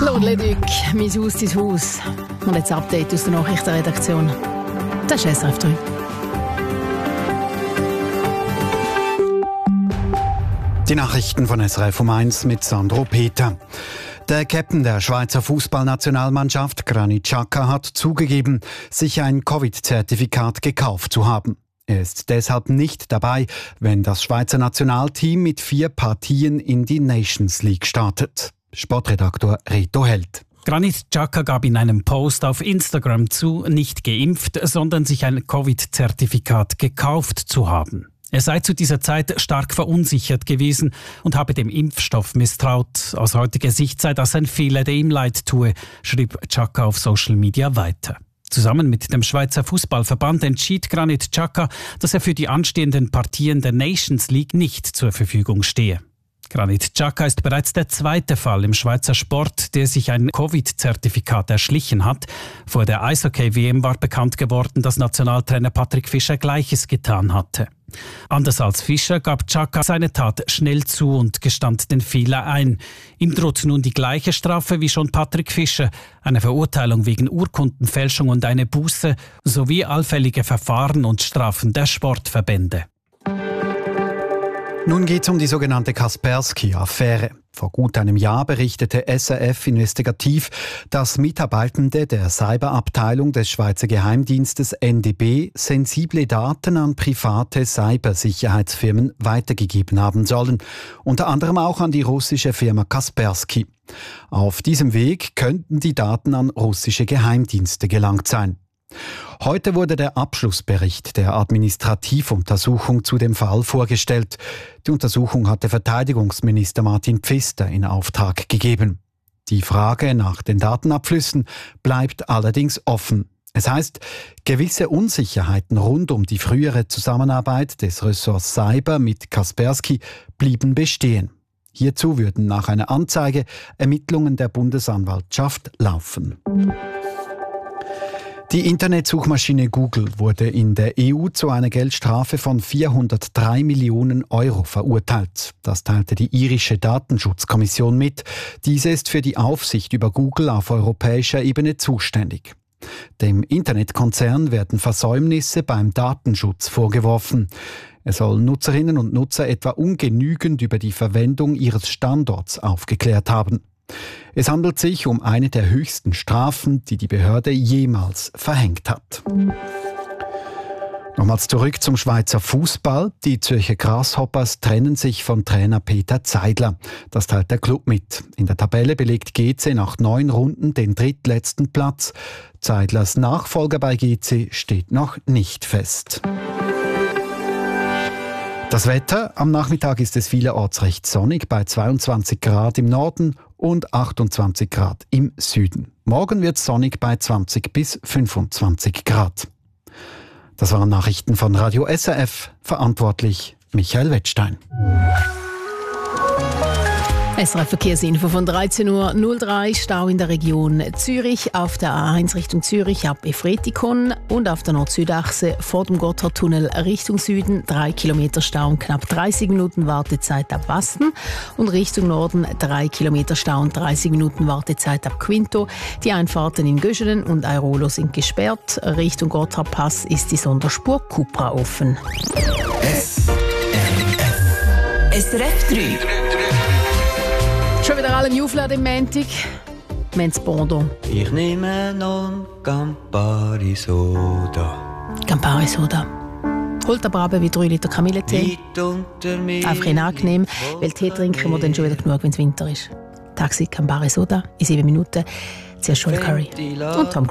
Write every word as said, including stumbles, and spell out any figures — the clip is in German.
Claude Leduc, «Mein Haus, dein Haus». Und jetzt Update aus der Nachrichtenredaktion. Das ist S R F drei. Die Nachrichten von S R F um eins mit Sandro Peter. Der Captain der Schweizer Fußballnationalmannschaft, Granit Xhaka, hat zugegeben, sich ein Covid-Zertifikat gekauft zu haben. Er ist deshalb nicht dabei, wenn das Schweizer Nationalteam mit vier Partien in die Nations League startet. Sportredaktor Reto Held. Granit Xhaka gab in einem Post auf Instagram zu, nicht geimpft, sondern sich ein Covid-Zertifikat gekauft zu haben. Er sei zu dieser Zeit stark verunsichert gewesen und habe dem Impfstoff misstraut. Aus heutiger Sicht sei das ein Fehler, der ihm leid tue, schrieb Xhaka auf Social Media weiter. Zusammen mit dem Schweizer Fußballverband entschied Granit Xhaka, dass er für die anstehenden Partien der Nations League nicht zur Verfügung stehe. Granit Xhaka ist bereits der zweite Fall im Schweizer Sport, der sich ein Covid-Zertifikat erschlichen hat. Vor der Eishockey-W M war bekannt geworden, dass Nationaltrainer Patrick Fischer Gleiches getan hatte. Anders als Fischer gab Xhaka seine Tat schnell zu und gestand den Fehler ein. Ihm droht nun die gleiche Strafe wie schon Patrick Fischer, eine Verurteilung wegen Urkundenfälschung und eine Buße sowie allfällige Verfahren und Strafen der Sportverbände. Nun geht es um die sogenannte Kaspersky-Affäre. Vor gut einem Jahr berichtete S R F Investigativ, dass Mitarbeitende der Cyberabteilung des Schweizer Geheimdienstes N D B sensible Daten an private Cybersicherheitsfirmen weitergegeben haben sollen, unter anderem auch an die russische Firma Kaspersky. Auf diesem Weg könnten die Daten an russische Geheimdienste gelangt sein. Heute wurde der Abschlussbericht der Administrativuntersuchung zu dem Fall vorgestellt. Die Untersuchung hatte Verteidigungsminister Martin Pfister in Auftrag gegeben. Die Frage nach den Datenabflüssen bleibt allerdings offen. Es heißt, gewisse Unsicherheiten rund um die frühere Zusammenarbeit des Ressorts Cyber mit Kaspersky blieben bestehen. Hierzu würden nach einer Anzeige Ermittlungen der Bundesanwaltschaft laufen. Die Internetsuchmaschine Google wurde in der E U zu einer Geldstrafe von vierhundertdrei Millionen Euro verurteilt. Das teilte die irische Datenschutzkommission mit. Diese ist für die Aufsicht über Google auf europäischer Ebene zuständig. Dem Internetkonzern werden Versäumnisse beim Datenschutz vorgeworfen. Er soll Nutzerinnen und Nutzer etwa ungenügend über die Verwendung ihres Standorts aufgeklärt haben. Es handelt sich um eine der höchsten Strafen, die die Behörde jemals verhängt hat. Nochmals zurück zum Schweizer Fußball. Die Zürcher Grasshoppers trennen sich von Trainer Peter Zeidler. Das teilt der Club mit. In der Tabelle belegt G C nach neun Runden den drittletzten Platz. Zeidlers Nachfolger bei G C steht noch nicht fest. Das Wetter: Am Nachmittag ist es vielerorts recht sonnig bei zweiundzwanzig Grad im Norden und achtundzwanzig Grad im Süden. Morgen wird es sonnig bei zwanzig bis fünfundzwanzig Grad. Das waren Nachrichten von Radio S R F. Verantwortlich Michael Wettstein. S R F-Verkehrsinfo von dreizehn Uhr null drei. Stau in der Region Zürich auf der A eins Richtung Zürich ab Efretikon und auf der Nord-Süd-Achse vor dem Gotthardtunnel Richtung Süden drei Kilometer Stau und knapp dreißig Minuten Wartezeit ab Wasten und Richtung Norden drei Kilometer Stau und dreißig Minuten Wartezeit ab Quinto. Die Einfahrten in Göschenen und Airolo sind gesperrt. Richtung Gotthardpass ist die Sonderspur Cupra offen. S R F S R F drei. Schon wieder alle im Aufladen im Montag. Wir haben das Pendant. Ich nehme noch Campari Soda. Campari Soda. Holt aber aber wie drei Liter Kamillentee. Einfach in angenehm, weil Tee trinken wir dann schon wieder genug, wenn es Winter ist. Taxi Campari Soda in sieben Minuten. Zuerst Joel Curry und Tom